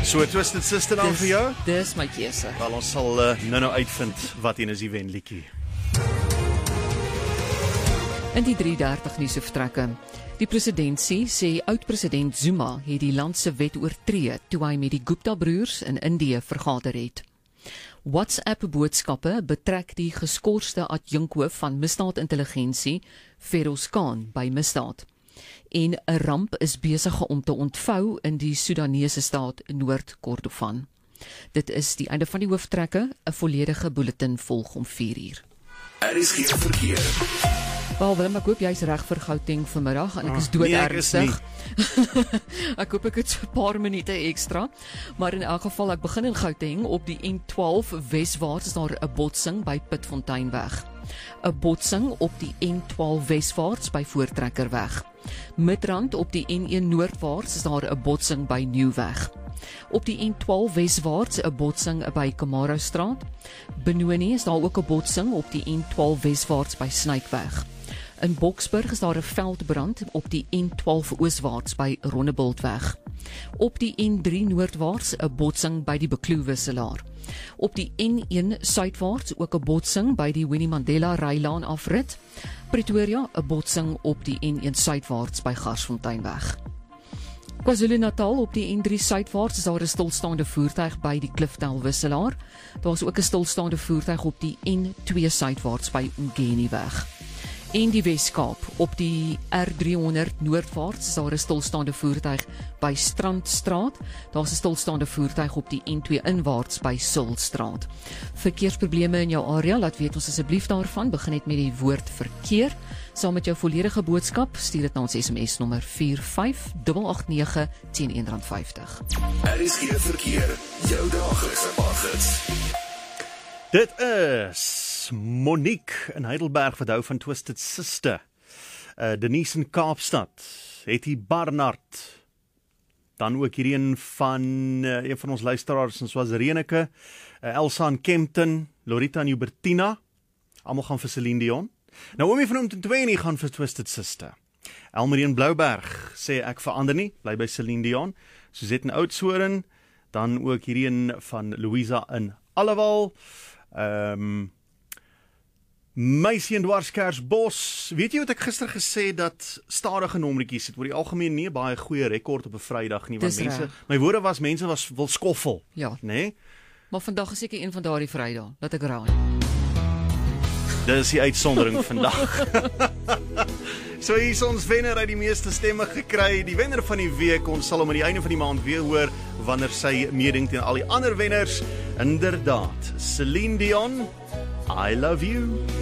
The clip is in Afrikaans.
So Twisted Sister dan vir jou? Dis my keuse. Wel, ons sal nou uitvind wat een is die wenliedjie. In die 3:30 nuus vertrekke. Die presidentsie sê oud-president Zuma het die land se wet oortree toe hy met die Gupta-broers in Indië vergader het. WhatsApp-boodskappe betrek die geskorste adjunkhoof van misdaadintelligensie, Feroz Khan, by misdaad. En 'n ramp is besig om te ontvou in die Soedanese staat Noord-Kordofan. Dit is die einde van die hooftrekke, 'n volledige bulletin volg om 4:00. Er is geen verkeer. Wel Willem, ek hoop jy's reg vir Gauteng vanmiddag en ek is doodernstig. Ek hoop ek het so 'n paar minute ekstra. Maar in elk geval, ek begin in Gauteng op die N12 weswaarts is daar 'n botsing by Pitfonteinweg. 'n Botsing op die N12 weswaarts by Voortrekkerweg. Midrand op die N1 noordwaarts is daar 'n botsing by Nieuwweg. Op die N12 weswaarts 'n botsing by Kamarostraat. Benoni is daar ook 'n botsing op die N12 weswaarts by Snykweg. In Boksburg is daar 'n veldbrand op die N12 ooswaarts by Rondebultweg. Op die N3 noordwaarts 'n botsing by die Bekloewisselaar. Op die N1 suidwaarts ook 'n botsing by die Winnie Mandela Rylaan afrit. Pretoria 'n botsing op die N1 suidwaarts by Garsfonteinweg. KwaZulu-Natal op die N3 suidwaarts is daar 'n stilstaande voertuig by die Kliftel Wisselaar. Daar is ook 'n stilstaande voertuig op die N2 suidwaarts by Umgeniweg. En die Weskaap op die R300 noordwaarts is daar 'n stilstaande voertuig by Strandstraat. Daar is 'n stilstaande voertuig op die N2 inwaarts by Sulstraat. Verkeersprobleme in jou area, laat weet ons asseblief daarvan. Begin net met die woord verkeer. Saam met jou volledige boodskap, stuur dit na ons SMS nommer 45889 teen R1.50. Er is geen verkeer, jou daglikse paggids. Dit is Monique in Heidelberg wat hou van Twisted Sister. Denise in Kaapstad, Hetty Barnard. Dan ook hierdie een van een van ons luisteraars in Swazirenike, Elsa in Kempton, Lorita en Hubertina. Almal gaan vir Celine Dion. Naomi van Omtentweni gaan vir Twisted Sister. Elmarie in Blouberg sê ek verander nie, bly by Celine Dion. Suzette in Oudtshoorn, dan ook hierdie een van Louisa in Allewal. Meisie in Dwarskersbos. Weet jy wat ek gister gesê dat stadige nommertjies het oor die algemeen nie baie goeie rekord op 'n Vrydag nie, want mense, my woorde was mense wil skoffel. Ja. Nee? Maar vandag is seker een van daardie Vrydae, laat ek raai. Dis die uitsondering vandag. So hier is ons wenner uit die meeste stemme gekry. Die wenner van die week, ons sal hom aan die einde van die maand weer hoor wanneer sy meeding teen al die ander wenners. Inderdaad, Celine Dion, I Love You.